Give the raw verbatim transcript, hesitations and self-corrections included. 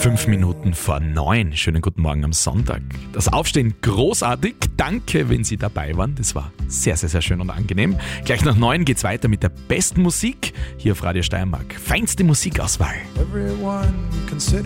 Fünf Minuten vor neun. Schönen guten Morgen am Sonntag. Das Aufstehen großartig. Danke, wenn Sie dabei waren. Das war sehr, sehr, sehr schön und angenehm. Gleich nach neun geht's weiter mit der besten Musik hier auf Radio Steiermark. Feinste Musikauswahl.